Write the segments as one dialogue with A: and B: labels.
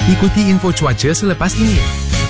A: Ikuti info cuaca selepas ini.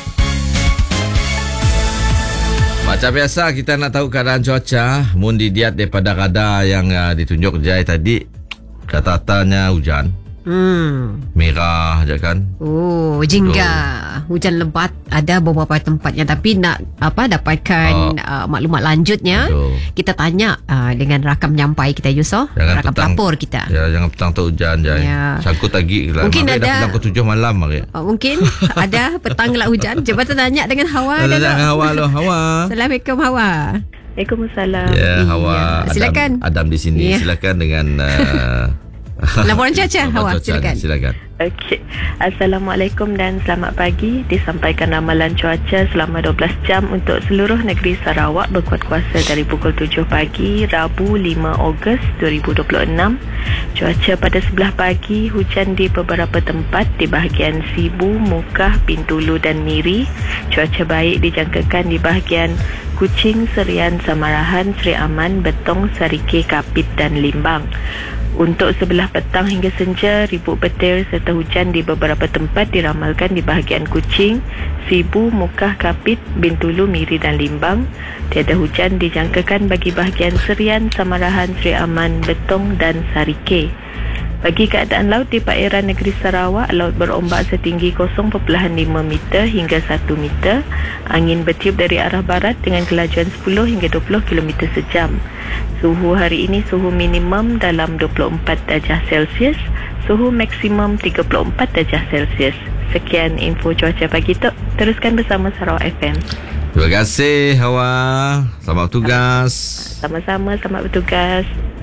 B: Macam biasa kita nak tahu keadaan cuaca. Mun dilihat daripada radar yang ditunjuk Jai tadi, kata-katanya hujan. Merah je kan.
C: Oh, jingga. Hujan lebat ada beberapa tempatnya, tapi nak dapatkan maklumat lanjutnya, kita tanya dengan rakam nyampai kita Yusof, rakam pelapor kita.
B: Ya, jangan petang tu hujan Jai. Ya. Sangkut lagi lah.
C: Mungkin ada
B: dah pukul 7 malam hari.
C: Mungkin ada petang lah hujan. Cuba kita tanya dengan Hawa.
B: Hawa lo, Hawa.
C: Assalamualaikum Hawa.
D: Waalaikumsalam.
B: Ya, Hawa.
C: Silakan.
B: Adam di sini. Silakan dengan
C: laporan cuaca Hawa, silakan.
D: Okey. Assalamualaikum dan selamat pagi. Disampaikan ramalan cuaca selama 12 jam untuk seluruh negeri Sarawak berkuat kuasa dari pukul 7 pagi Rabu 5 Ogos 2026. Cuaca pada sebelah pagi, hujan di beberapa tempat di bahagian Sibu, Mukah, Bintulu dan Miri. Cuaca baik dijangkakan di bahagian Kuching, Serian, Samarahan, Seri Aman, Betong, Sarike, Kapit dan Limbang. Untuk sebelah petang hingga senja, ribut petir serta hujan di beberapa tempat diramalkan di bahagian Kuching, Sibu, Mukah, Kapit, Bintulu, Miri dan Limbang. Tiada hujan dijangkakan bagi bahagian Serian, Samarahan, Seri Aman, Betong dan Sarike. Bagi keadaan laut di perairan negeri Sarawak, laut berombak setinggi 0.5 meter hingga 1 meter. Angin bertiup dari arah barat dengan kelajuan 10 hingga 20 km sejam. Suhu hari ini, suhu minimum dalam 24 darjah Celsius, suhu maksimum 34 darjah Celsius. Sekian info cuaca pagi tu. Teruskan bersama Sarawak FM.
B: Terima kasih Hawa. Selamat bertugas.
D: Sama-sama, selamat bertugas.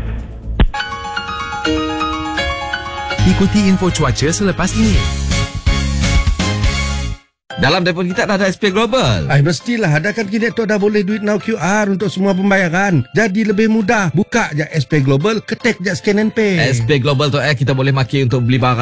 A: Ikuti info cuaca selepas ini.
B: Dalam telefon kita dah ada SP Global.
E: Mestilah ada kan, kini tu dah boleh duit now QR untuk semua pembayaran. Jadi lebih mudah. Buka je SP Global, ketik je scan and pay.
B: SP Global tu kita boleh maki untuk beli barang